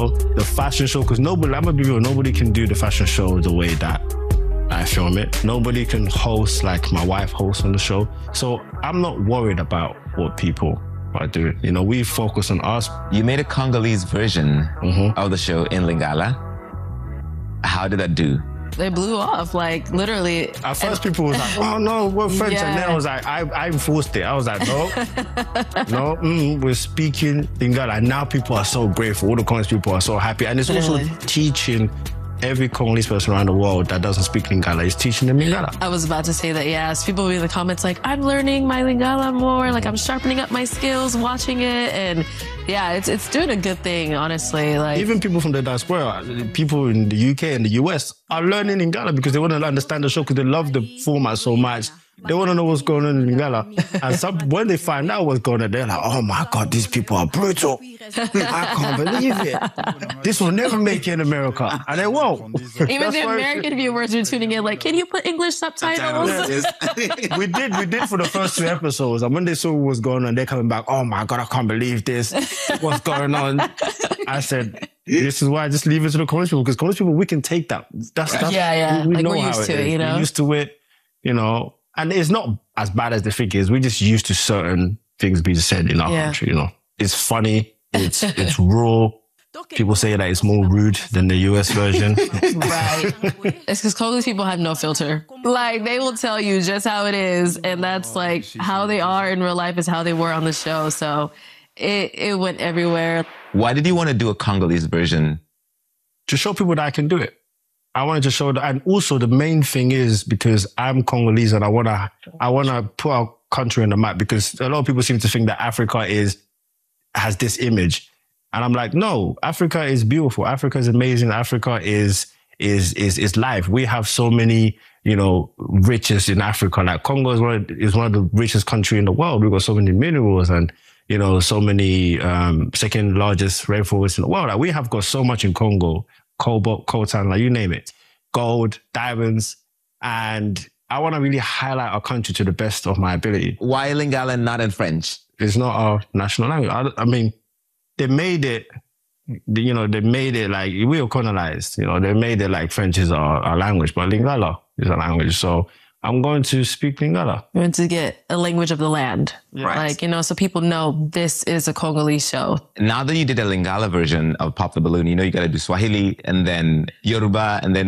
the fashion show, because nobody, I'm gonna be real, nobody can do the fashion show the way that I film it. Nobody can host like my wife hosts on the show. So I'm not worried about what people are doing. You know, we focus on us. You made a Congolese version of the show in Lingala. How did that do? They blew off, like literally. At first, people was like, "Oh no, we're French," and then I was like, I enforced it. I was like, "No, we're speaking Lingala." And now people are so grateful. All the Congolese people are so happy, and it's also teaching every Congolese person around the world that doesn't speak Lingala is teaching them Lingala. I was about to say that, yes. People will be in the comments like, I'm learning my Lingala more, like I'm sharpening up my skills watching it, and yeah, it's doing a good thing, honestly. Like even people from the diaspora, people in the UK and the US are learning Lingala because they want to understand the show because they love the format so much. They want to know what's going on in Lingala. And when they find out what's going on, they're like, oh my God, these people are brutal. I can't believe it. This will never make it in America. And they won't. Even the American viewers are tuning in like, can you put English subtitles? We did for the first 2 episodes. And when they saw what was going on, they're coming back, oh my God, I can't believe this. What's going on? I said, this is why I just leave it to the Congolese people, because Congolese people, we can take that. That's we like know we're how used it to is. it, you know? We're used to it, you know. And it's not as bad as they think it is. We're just used to certain things being said in our country, you know. It's funny. It's raw. People say that it's more rude than the US version. Right. It's because Congolese people have no filter. Like, they will tell you just how it is. And that's like how they are in real life is how they were on the show. So it went everywhere. Why did you want to do a Congolese version? To show people that I can do it. I wanted to show that, and also the main thing is because I'm Congolese and I wanna put our country on the map, because a lot of people seem to think that Africa has this image, and I'm like, no, Africa is beautiful. Africa is amazing. Africa is life. We have so many, you know, riches in Africa. Like Congo is one of the richest countries in the world. We've got so many minerals and, you know, so many second largest rainforests in the world. Like we have got so much in Congo. Cobalt, coltan, like you name it, gold, diamonds, and I want to really highlight our country to the best of my ability. Why Lingala and not in French? It's not our national language. I mean, they made it, you know, like, we were colonized, you know, they made it like French is our language, but Lingala is a language. So I'm going to speak Lingala. We want to get a language of the land. Right. Like, you know, so people know this is a Congolese show. Now that you did a Lingala version of Pop the Balloon, you know, you got to do Swahili and then Yoruba and then